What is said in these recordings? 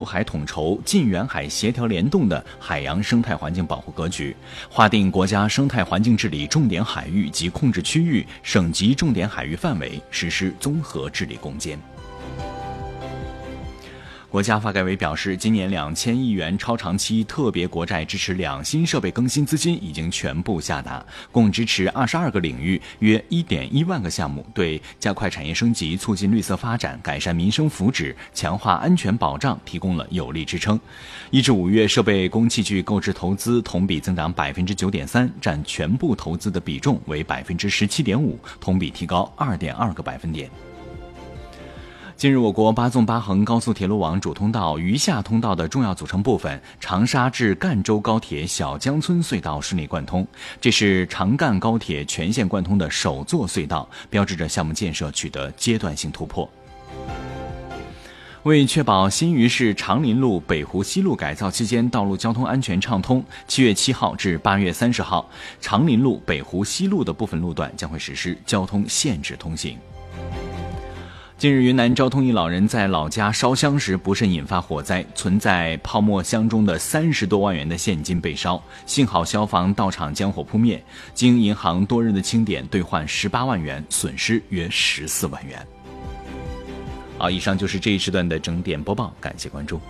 海统筹、近远海协调联动的海洋生态环境保护格局，划定国家生态环境治理重点海域及控制区域、省级重点海域范围，实施综合治理攻坚。国家发改委表示，今年2000亿元超长期特别国债支持两新设备更新资金已经全部下达，共支持22个领域，约1.1万个项目，对加快产业升级、促进绿色发展、改善民生福祉、强化安全保障提供了有力支撑。1至5月，设备工器具购置投资同比增长 9.3%， 占全部投资的比重为 17.5%， 同比提高 2.2个百分点。近日，我国8纵8横高速铁路网主通道余下通道的重要组成部分长沙至赣州高铁小江村隧道顺利贯通，这是长赣高铁全线贯通的首座隧道，标志着项目建设取得阶段性突破。为确保新余市长林路、北湖西路改造期间道路交通安全畅通，7月7号至8月30号，长林路、北湖西路的部分路段将会实施交通限制通行。近日，云南昭通一老人在老家烧香时不慎引发火灾，存在泡沫箱中的30多万元的现金被烧，幸好消防到场将火扑灭，经银行多日的清点兑换18万元，损失约14万元。好，以上就是这一时段的整点播报，感谢关注。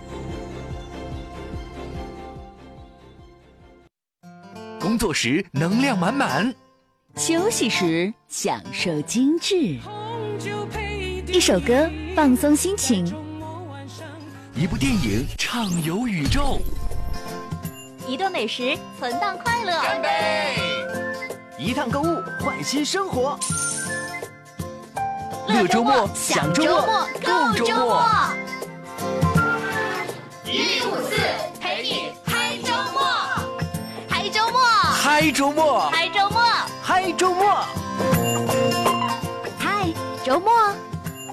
工作时能量满满， 休息时享受精致。一首歌放松心情， 一部电影畅游宇宙， 一顿美食存档快乐， 干杯！一趟购物换新生活， 乐周末，享周末，够周末。1154陪你嗨周末，嗨周末， 嗨周末， 嗨周末， 嗨周末， 嗨周末。